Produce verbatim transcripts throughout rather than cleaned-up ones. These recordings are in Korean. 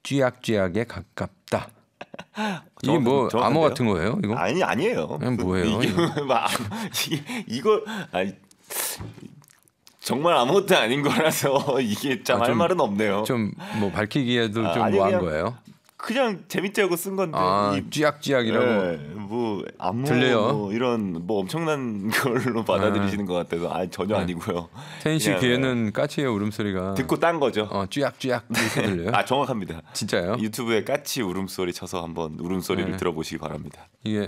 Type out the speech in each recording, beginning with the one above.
쥐약쥐약에 가깝다. 이게 뭐 정확한데요? 암호 같은 거예요? 이거? 아니 아니에요. 그냥 뭐예요? 이게 막 이게 이거 아니 정말 아무것도 아닌 거라서 이게 참 할 아, 말은 없네요. 좀 뭐 밝히기에도 아, 좀 아니, 뭐한 그냥 거예요? 그냥 재밌자고 쓴 건데 아, 이, 쥐약쥐약이라고. 네, 뭐 암호 들려요? 뭐 이런 뭐 엄청난 걸로 받아들이시는 것 같아서 아 전혀 네. 아니고요. 태인 씨 그냥, 귀에는 까치의 울음소리가 듣고 딴 거죠. 어, 쥐약쥐약 이렇게 들려요? 아 정확합니다. 진짜요? 유튜브에 까치 울음소리 쳐서 한번 울음소리를 네. 들어보시기 바랍니다. 이게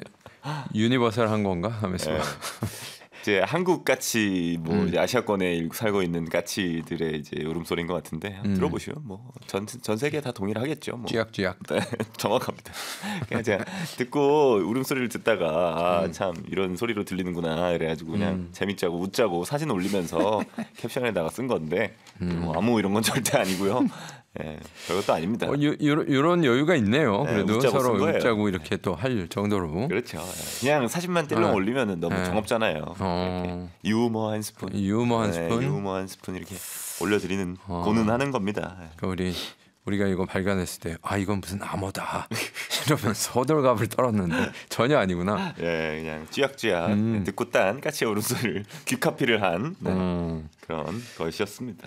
유니버설한 건가 하면서 네. 이제 한국 까치 뭐 음. 이제 아시아권에 살고 있는 까치들의 이제 울음소리인 것 같은데 음. 들어보시면 뭐 전 전 세계 다 동일하겠죠. 뭐. 쥐약쥐약. 네, 정확합니다. 그냥 제가 듣고 울음소리를 듣다가 아, 참 이런 소리로 들리는구나 그래가지고 그냥 음. 재밌자고 웃자고 사진 올리면서 캡션에다가 쓴 건데 음. 뭐 아무 이런 건 절대 아니고요. 예, 별것도 아닙니다. 어, 요, 요, 요런 여유가 있네요. 네, 그래도 웃자고 서로 쓴 거예요. 웃자고 이렇게 또 할 정도로. 그렇죠. 예. 그냥 사진만 뜰렁 네. 올리면은 너무 네. 정없잖아요. 어. 유머 한 스푼, 유머 한 네, 스푼. 유머 한 스푼 이렇게 올려드리는 어. 고는하는 겁니다. 예. 그러니까 우리 우리가 이거 발견했을 때 아 이건 무슨 암호다 이러면서 호들갑을 떨었는데 전혀 아니구나. 예, 그냥 쥐약쥐약 음. 듣고 딴 까치의 울음소리를 귀카피를 한 네, 음. 그런 것이었습니다.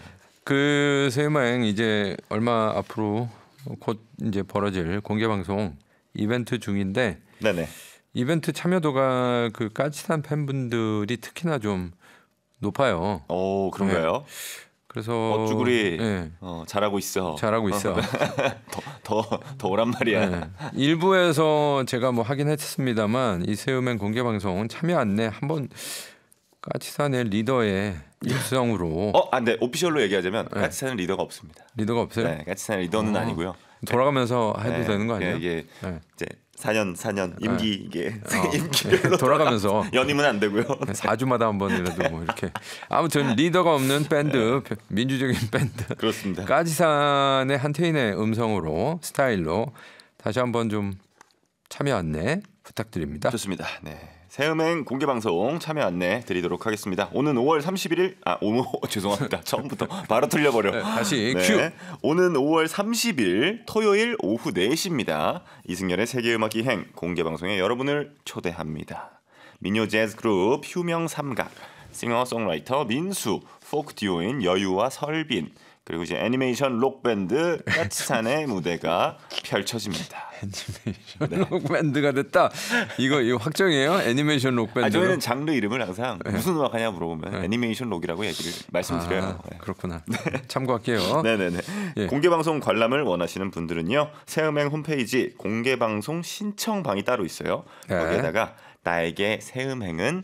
그 새우마행 이제 얼마 앞으로 곧 이제 벌어질 공개 방송 이벤트 중인데 네네. 이벤트 참여도가 그 까치산 팬분들이 특히나 좀 높아요. 오 그런가요? 그래서 어쭈구리 네, 어, 잘하고 있어. 잘하고 있어. 더더 더 오란 말이야. 네. 일부에서 제가 뭐 하긴 했습니다만 이 새우맨 공개 방송 참여 안내 한번 까치산의 리더의 입성으로 어, 안 돼. 오피셜로 얘기하자면 네. 까치산은 리더가 없습니다. 리더가 없어요. 네, 까치산 리더는 어. 아니고요. 돌아가면서 해도 네, 되는 거 아니에요? 이게 네. 이제 사 년 사 년 임기 이게 어, 임기별로 돌아가면서 연임은 안 되고요. 사 주마다 한 번이라도 뭐 이렇게 아무튼 리더가 없는 밴드 민주적인 밴드 그렇습니다. 까지산의 한태인의 음성으로 스타일로 다시 한번 좀 참여 안내 부탁드립니다. 좋습니다. 네. 새음행 공개 방송 참여 안내 드리도록 하겠습니다. 오는 오월 삼십일일 아 오늘 죄송합니다. 처음부터 바로 틀려버려. 네, 다시 네. 큐. 오는 오월 삼십일 토요일 오후 네 시입니다. 이승열의 세계음악기행 공개 방송에 여러분을 초대합니다. 민요 재즈 그룹 휴명 삼각, 싱어송라이터 민수, 포크 듀오인 여유와 설빈, 그리고 이제 애니메이션 록 밴드 까치산의 무대가 펼쳐집니다. 애니메이션 네. 록 밴드가 됐다. 이거 이거 확정이에요? 애니메이션 록 밴드. 아, 저희는 장르 이름을 항상 무슨 음악 하냐 물어보면 네. 애니메이션 록이라고 얘기를 말씀드려요. 아, 네. 그렇구나. 참고할게요. 네네네. 예. 공개 방송 관람을 원하시는 분들은요, 새음행 홈페이지 공개 방송 신청방이 따로 있어요. 네. 거기에다가 나에게 새음행은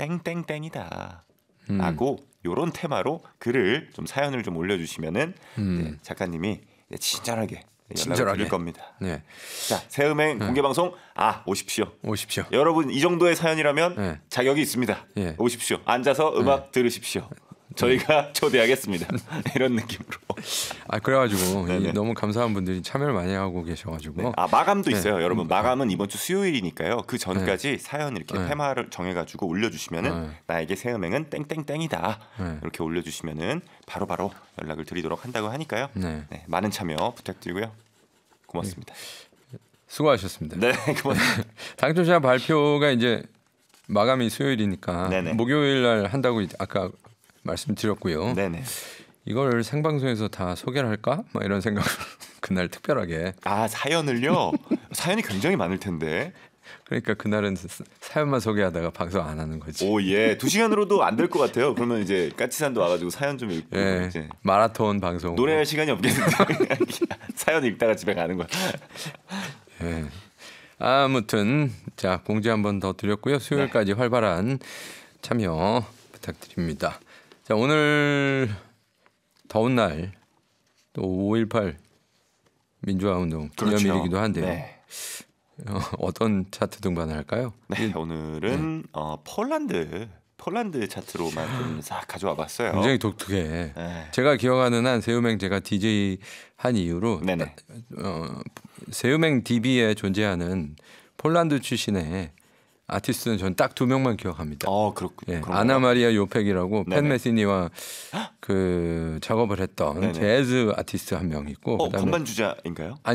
땡땡땡이다. 음. 라고 요런 테마로 글을 좀 사연을 좀 올려주시면은 음. 네, 작가님이 이제 친절하게 연락을 친절하게. 드릴 겁니다. 네. 자, 새음행 공개 방송 아 오십시오. 오십시오. 여러분 이 정도의 사연이라면 네. 자격이 있습니다. 예. 오십시오. 앉아서 음악 들으십시오. 저희가 초대하겠습니다. 이런 느낌으로. 아 그래가지고 네네. 이 너무 감사한 분들이 참여를 많이 하고 계셔가지고 네. 아 마감도 네. 있어요, 여러분. 마감은 이번 주 수요일이니까요. 그 전까지 사연 이렇게 네. 테마를 정해가지고 올려주시면은 네. 나에게 새음행은 땡땡땡이다. 네. 이렇게 올려주시면은 바로바로 연락을 드리도록 한다고 하니까요. 네. 네, 많은 참여 부탁드리고요. 고맙습니다. 수고하셨습니다. 네, 고맙습니다. 당첨자 발표가 이제 마감이 수요일이니까 네네. 목요일 날 한다고 이제 아까 말씀드렸고요. 네네. 이걸 생방송에서 다 소개를 할까? 막 이런 생각을 그날 특별하게. 아 사연을요? 사연이 굉장히 많을 텐데. 그러니까 그날은 사- 사연만 소개하다가 방송 안 하는 거지. 오 예, 두 시간으로도 안 될 것 같아요. 그러면 이제 까치산도 와가지고 사연 좀 읽고 예, 이제 마라톤 방송. 노래할 시간이 없겠는데 사연 읽다가 집에 가는 거야. 예. 아무튼 자 공지 한번 더 드렸고요. 수요일까지 네. 활발한 참여 부탁드립니다. 자 오늘 더운 날 또 오일팔 민주화운동 기념일이기도 한데요. 네. 어, 어떤 차트 등반을 할까요? 네, 오늘은 어, 폴란드 폴란드 차트로만 좀 싹 가져와 봤어요. 굉장히 독특해. 네. 제가 기억하는 한 새우맹 제가 디제이 한 이후로 네네. 어, 새우맹 디비에 존재하는 폴란드 출신의 아티스트는 전 딱 두 명만 기억합니다. 어 그렇군요. 예, 아나 마리아 요펙이라고 팬 네네. 메시니와 그 작업을 했던 네네. 재즈 아티스트 한 명 있고 어 그다음에 건반 주자인가요?